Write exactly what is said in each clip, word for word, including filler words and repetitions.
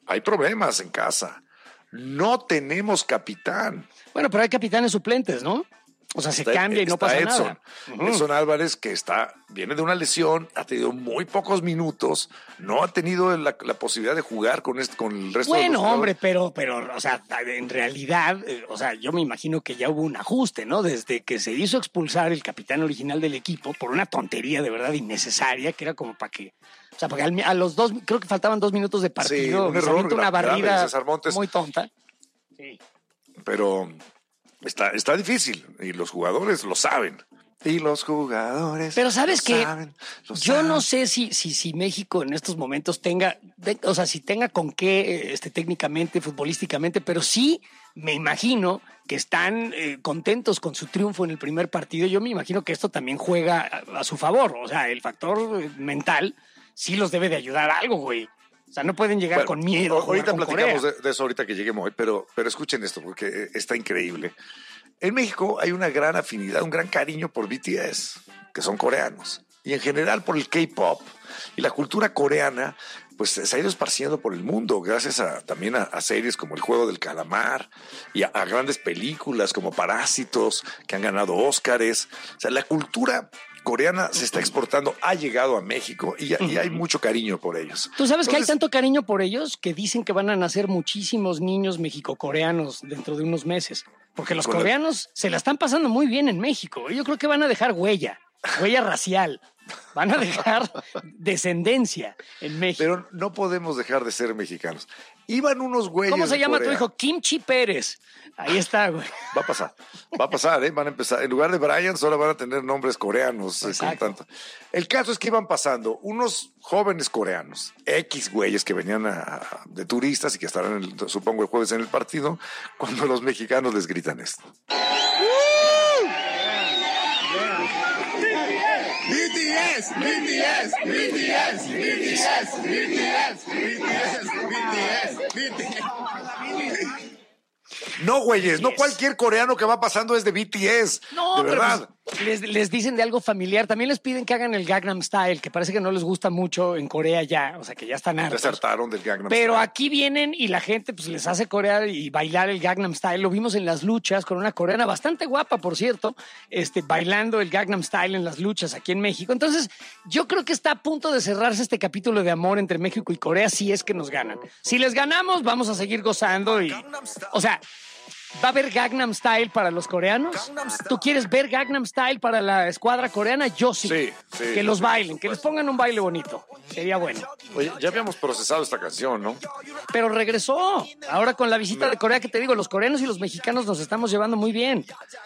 hay problemas en casa. No tenemos capitán. Bueno, pero hay capitanes suplentes, ¿no? O sea, se está, cambia y no pasa Edson. nada. Uh-huh. Edson Álvarez, que está, viene de una lesión, ha tenido muy pocos minutos, no ha tenido la, la posibilidad de jugar con, este, con el resto bueno, de los Bueno, hombre, pero, pero, o sea, en realidad, eh, o sea, yo me imagino que ya hubo un ajuste, ¿no? Desde que se hizo expulsar el capitán original del equipo por una tontería de verdad innecesaria, que era como para que, o sea, porque al, a los dos, creo que faltaban dos minutos de partido, sí, un error, una barrida Montes, muy tonta. Sí. Pero está, está difícil y los jugadores lo saben. Y los jugadores. Pero sabes que yo saben. no sé si, si, si México en estos momentos tenga, de, o sea, si tenga con qué este, técnicamente, futbolísticamente, pero sí me imagino que están eh, contentos con su triunfo en el primer partido. Yo me imagino que esto también juega a, a su favor. O sea, el factor mental sí los debe de ayudar a algo, güey. O sea, no pueden llegar bueno, con miedo. Ahorita con platicamos de, de eso ahorita que lleguemos hoy, pero, pero escuchen esto porque está increíble. En México hay una gran afinidad, un gran cariño por B T S, que son coreanos, y en general por el K-pop. Y la cultura coreana pues se ha ido esparciendo por el mundo gracias a, también a, a series como El Juego del Calamar y a, a grandes películas como Parásitos, que han ganado Óscares. O sea, la cultura coreana se está exportando, ha llegado a México y, ya, y hay mucho cariño por ellos. ¿Tú sabes Entonces, que hay tanto cariño por ellos que dicen que van a nacer muchísimos niños mexicocoreanos dentro de unos meses? Porque los coreanos se la están pasando muy bien en México. Yo creo que van a dejar huella, huella racial. Van a dejar descendencia en México. Pero no podemos dejar de ser mexicanos. Iban unos güeyes. ¿Cómo se llama Corea. tu hijo? Kimchi Pérez. Ahí está, güey. Va a pasar, va a pasar, ¿eh? Van a empezar. En lugar de Brian, solo van a tener nombres coreanos. Eh, con tanto. El caso es que iban pasando unos jóvenes coreanos, X güeyes que venían a, a, de turistas y que estarán, el, supongo, el jueves en el partido, cuando los mexicanos les gritan esto. B T S, B T S, B T S, B T S, B T S, B T S, B T S. No, güeyes, no cualquier coreano que va pasando es de B T S. No, de verdad. Pues, les, les dicen de algo familiar. También les piden que hagan el Gangnam Style, que parece que no les gusta mucho en Corea ya. O sea, que ya están hartos. Desertaron del Gangnam Pero Style. aquí vienen y la gente pues les hace corear y bailar el Gangnam Style. Lo vimos en las luchas con una coreana bastante guapa, por cierto, este, bailando el Gangnam Style en las luchas aquí en México. Entonces, yo creo que está a punto de cerrarse este capítulo de amor entre México y Corea si es que nos ganan. Si les ganamos, vamos a seguir gozando y... O sea... ¿Va a haber Gangnam Style para los coreanos? ¿Tú quieres ver Gangnam Style para la escuadra coreana? Yo sí. Sí, sí. Que los bailen, que les pongan un baile bonito. Sería bueno. Oye, ya habíamos procesado esta canción, ¿no? Pero regresó. Ahora con la visita de Corea, que te digo, los coreanos y los mexicanos nos estamos llevando muy bien.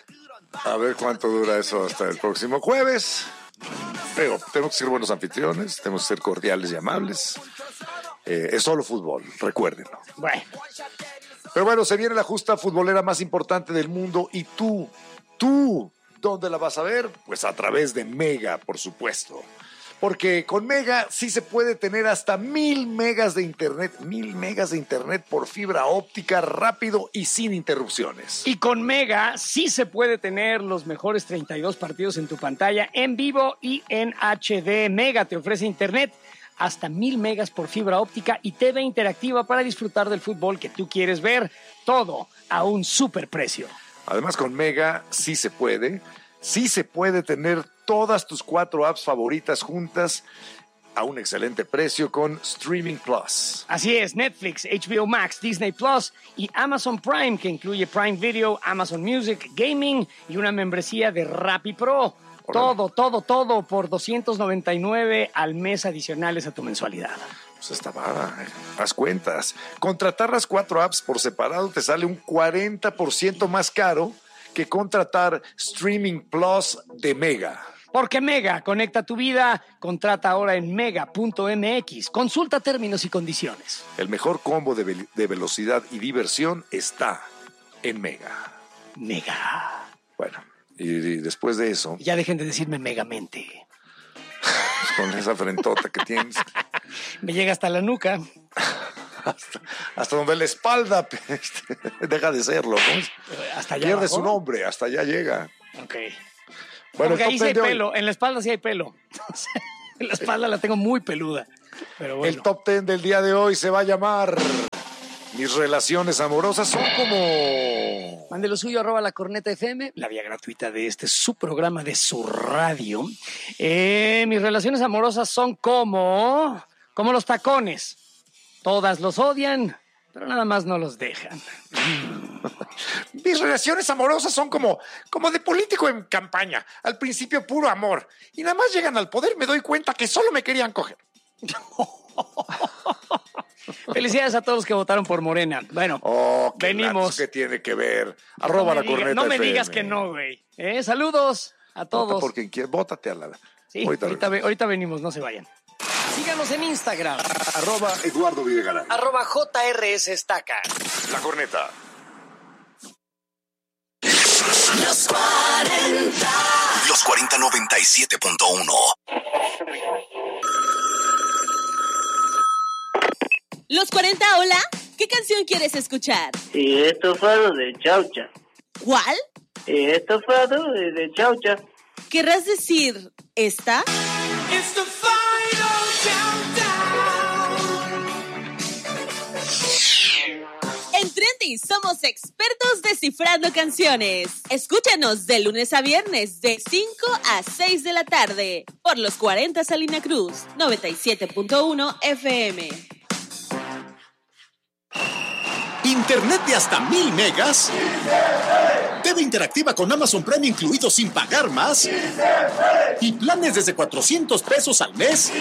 A ver cuánto dura eso hasta el próximo jueves. Pero tenemos que ser buenos anfitriones, tenemos que ser cordiales y amables. Eh, es solo fútbol, recuérdenlo. Bueno. Pero bueno, se viene la justa futbolera más importante del mundo y tú, tú, ¿dónde la vas a ver? Pues a través de Mega, por supuesto. Porque con Mega sí se puede tener hasta mil megas de internet, mil megas de internet por fibra óptica rápido y sin interrupciones. Y con Mega sí se puede tener los mejores treinta y dos partidos en tu pantalla en vivo y en H D. Mega te ofrece internet hasta mil megas por fibra óptica y T V interactiva para disfrutar del fútbol que tú quieres ver. Todo a un super precio. Además, con Mega sí se puede, sí se puede tener todas tus cuatro apps favoritas juntas a un excelente precio con Streaming Plus. Así es, Netflix, H B O Max, Disney Plus y Amazon Prime, que incluye Prime Video, Amazon Music, Gaming y una membresía de Rappi Pro. Todo, todo, todo por doscientos noventa y nueve al mes adicionales a tu mensualidad. Pues está barato. Haz cuentas. Contratar las cuatro apps por separado te sale un cuarenta por ciento más caro que contratar Streaming Plus de Mega. Porque Mega conecta tu vida. Contrata ahora en mega punto m x. Consulta términos y condiciones. El mejor combo de, ve- de velocidad y diversión está en Mega. Mega. Bueno. Y, y después de eso... Ya dejen de decirme Megamente. Pues con esa frentota que tienes. Me llega hasta la nuca. Hasta, hasta donde la espalda deja de serlo, ¿no? Hasta allá Pierde abajo. su nombre, hasta allá llega. Ok. Bueno, Porque el ahí top sí hay ten de hoy. pelo. En la espalda sí hay pelo. En la espalda la tengo muy peluda. Pero bueno. El top ten del día de hoy se va a llamar... Mis relaciones amorosas son como... Mande lo suyo, arroba la corneta F M, la vía gratuita de este su programa de su radio. Eh, mis relaciones amorosas son como... como los tacones. Todas los odian, pero nada más no los dejan. Mis relaciones amorosas son como, como de político en campaña. Al principio puro amor. Y nada más llegan al poder me doy cuenta que solo me querían coger. Felicidades a todos los que votaron por Morena. Bueno, oh, ¿qué venimos. ¿Qué tiene que ver? Arroba no la corneta. No me F M. digas que no, güey. ¿Eh? Saludos a todos. Vota por quien quiera. Vótate a la... Sí, ahorita, ahorita, ahorita venimos, no se vayan. Síganos en Instagram. Arroba Eduardo Videgaray. Arroba J R S Estaca. La corneta. Los cuarenta. Los cuarenta noventa y siete punto uno. Los cuarenta, hola. ¿Qué canción quieres escuchar? Estofado de chaucha. ¿Cuál? Estofado de chaucha. ¿Querrás decir esta? It's the final countdown. En Trendy somos expertos descifrando canciones. Escúchanos de lunes a viernes de cinco a seis de la tarde por los cuarenta Salina Cruz, noventa y siete punto uno F M. Internet de hasta mil megas. T V interactiva con Amazon Prime incluido sin pagar más. Y planes desde cuatrocientos pesos al mes.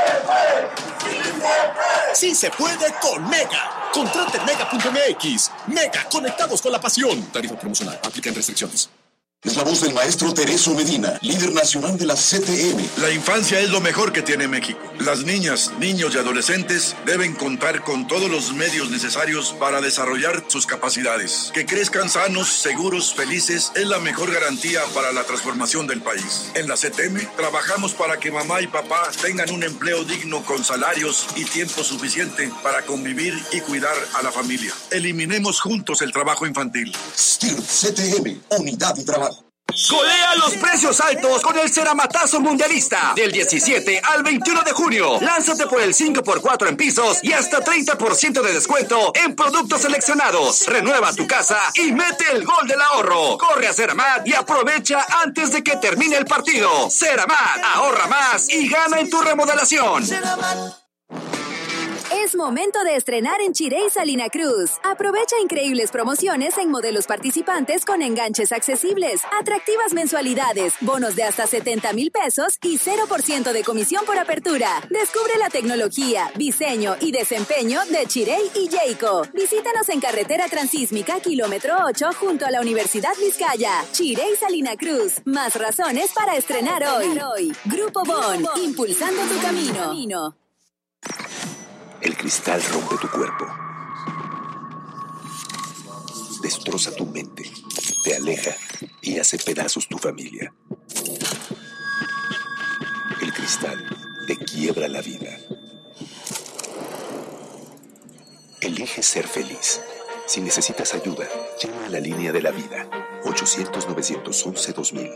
Sí se puede con Mega. Contrate mega punto m x. Mega, conectados con la pasión. Tarifa promocional. Aplican restricciones. Es la voz del maestro Tereso Medina, líder nacional de la C T M. La infancia es lo mejor que tiene México. Las niñas, niños y adolescentes deben contar con todos los medios necesarios para desarrollar sus capacidades. Que crezcan sanos, seguros, felices es la mejor garantía para la transformación del país. En la C T M trabajamos para que mamá y papá tengan un empleo digno con salarios y tiempo suficiente para convivir y cuidar a la familia. Eliminemos juntos el trabajo infantil. S T I R C T M, unidad de trabajo. Golea los precios altos con el Ceramatazo Mundialista. Del diecisiete al veintiuno de junio. Lánzate por el cinco por cuatro en pisos y hasta treinta por ciento de descuento en productos seleccionados. Renueva tu casa y mete el gol del ahorro. Corre a Ceramat y aprovecha antes de que termine el partido. Ceramat, ahorra más y gana en tu remodelación. Es momento de estrenar en Chirey Salina Cruz. Aprovecha increíbles promociones en modelos participantes con enganches accesibles, atractivas mensualidades, bonos de hasta setenta mil pesos y cero por ciento de comisión por apertura. Descubre la tecnología, diseño y desempeño de Chirey y Jayco. Visítanos en carretera transísmica kilómetro ocho junto a la Universidad Vizcaya. Chirey Salina Cruz. Más razones para estrenar hoy. Grupo Bon, impulsando tu camino. El cristal rompe tu cuerpo, destroza tu mente, te aleja y hace pedazos tu familia. El cristal te quiebra la vida. Elige ser feliz. Si necesitas ayuda, llama a la línea de la vida, ochocientos, novecientos once, dos mil.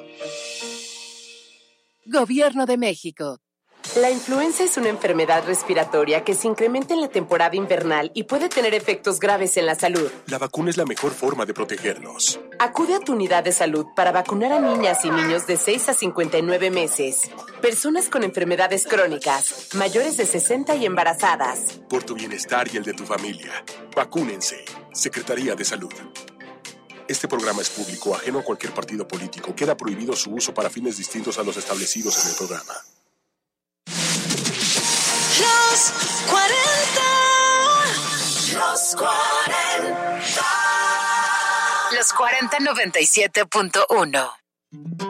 Gobierno de México. La influenza es una enfermedad respiratoria que se incrementa en la temporada invernal y puede tener efectos graves en la salud. La vacuna es la mejor forma de protegernos. Acude a tu unidad de salud para vacunar a niñas y niños de seis a cincuenta y nueve meses, personas con enfermedades crónicas, mayores de sesenta y embarazadas. Por tu bienestar y el de tu familia, vacúnense. Secretaría de Salud. Este programa es público, ajeno a cualquier partido político. Queda prohibido su uso para fines distintos a los establecidos en el programa. Los cuarenta. Los cuarenta. Los cuarenta noventa y siete punto uno.